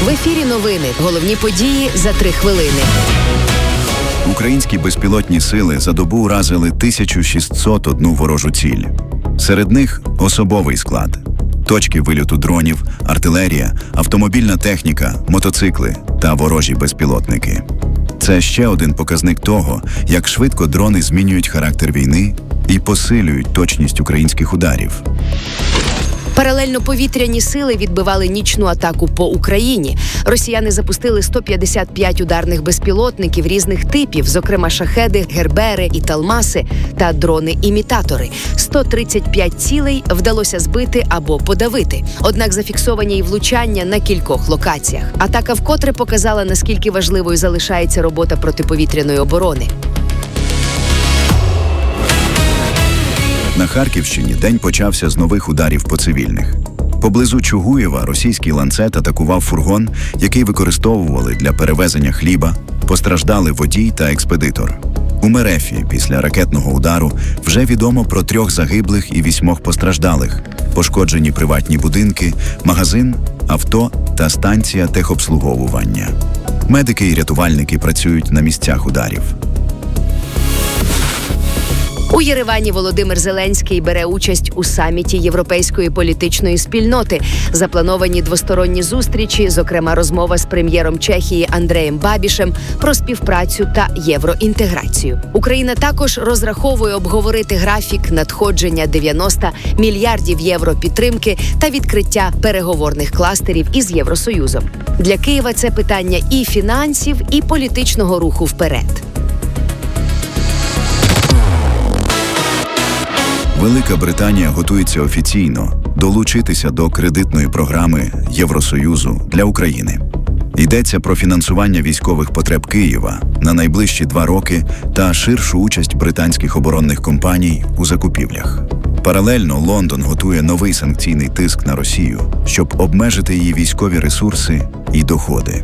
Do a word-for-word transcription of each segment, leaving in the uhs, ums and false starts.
В ефірі новини. Головні події за три хвилини. Українські безпілотні сили за добу уразили тисячу шістсот одну ворожу ціль. Серед них особовий склад, точки вильоту дронів, артилерія, автомобільна техніка, мотоцикли та ворожі безпілотники. Це ще один показник того, як швидко дрони змінюють характер війни і посилюють точність українських ударів. Паралельно повітряні сили відбивали нічну атаку по Україні. Росіяни запустили сто п'ятдесят п'ять ударних безпілотників різних типів, зокрема шахеди, гербери і талмаси та дрони-імітатори. сто тридцять п'ять цілей вдалося збити або подавити. Однак зафіксовані й влучання на кількох локаціях. Атака вкотре показала, наскільки важливою залишається робота протиповітряної оборони. На Харківщині день почався з нових ударів по цивільних. Поблизу Чугуєва російський ланцет атакував фургон, який використовували для перевезення хліба. Постраждали водій та експедитор. У Мерефі після ракетного удару вже відомо про трьох загиблих і вісьмох постраждалих. Пошкоджені приватні будинки, магазин, авто та станція техобслуговування. Медики і рятувальники працюють на місцях ударів. У Єревані Володимир Зеленський бере участь у саміті Європейської політичної спільноти. Заплановані двосторонні зустрічі, зокрема розмова з прем'єром Чехії Андреєм Бабішем про співпрацю та євроінтеграцію. Україна також розраховує обговорити графік надходження дев'яноста мільярдів євро підтримки та відкриття переговорних кластерів із Євросоюзом. Для Києва це питання і фінансів, і політичного руху вперед. Велика Британія готується офіційно долучитися до кредитної програми Євросоюзу для України. Йдеться про фінансування військових потреб Києва на найближчі два роки та ширшу участь британських оборонних компаній у закупівлях. Паралельно Лондон готує новий санкційний тиск на Росію, щоб обмежити її військові ресурси і доходи.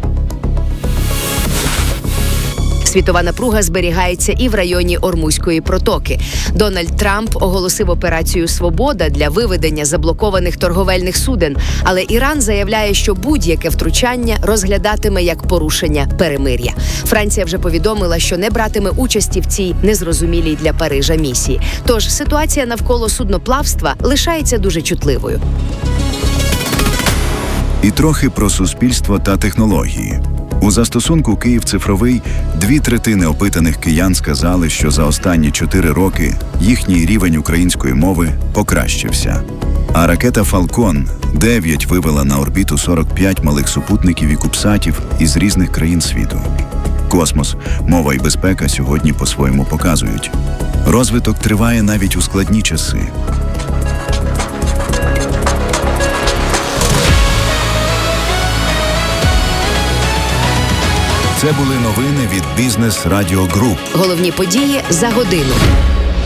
Світова напруга зберігається і в районі Ормузької протоки. Дональд Трамп оголосив операцію «Свобода» для виведення заблокованих торговельних суден, але Іран заявляє, що будь-яке втручання розглядатиме як порушення перемир'я. Франція вже повідомила, що не братиме участі в цій незрозумілій для Парижа місії. Тож ситуація навколо судноплавства лишається дуже чутливою. І трохи про суспільство та технології. У застосунку «Київ цифровий» дві третини опитаних киян сказали, що за останні чотири роки їхній рівень української мови покращився. А ракета «Фалкон дев'ять» вивела на орбіту сорок п'ять малих супутників і кубсатів із різних країн світу. Космос, мова і безпека сьогодні по-своєму показують. Розвиток триває навіть у складні часи. Це були новини від Бізнес Радіо Груп. Головні події за годину.